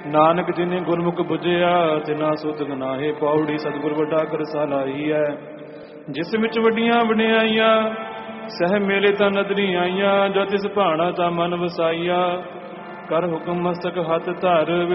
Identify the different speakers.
Speaker 1: ਨਾਨਕ ਜਿਨੇ ਗੁਰਮੁਖ ਬੁਝਿਆ ਤਿਨਾ ਸੁਤਿ ਨਾਹੇ ਪੌੜੀ। ਸਤਿਗੁਰ ਵੱਡਾ ਕਰ ਸਲਾਹੀ ਹੈ ਜਿਸ ਵਿੱਚ ਵੱਡੀਆਂ ਵਡਿਆਈਆਂ ਸਹਿ ਮੇਲੇ ਤਾਂ ਨਦਰੀ ਆਈਆਂ। ਜੋ ਤਿਸ ਭਾਣਾ ਤਾਂ ਮਨ ਵਸਾਈਆ ਕਰ ਹੁਕਮ ਮਸਤਕ ਹੱਥ ਧਰ